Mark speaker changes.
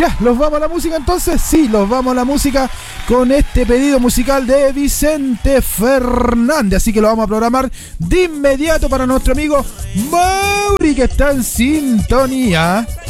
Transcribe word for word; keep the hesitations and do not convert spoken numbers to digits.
Speaker 1: Ya, ¿los vamos a la música entonces? Sí, los vamos a la música con este pedido musical de Vicente Fernández. Así que lo vamos a programar de inmediato para nuestro amigo Mauri, que está en sintonía.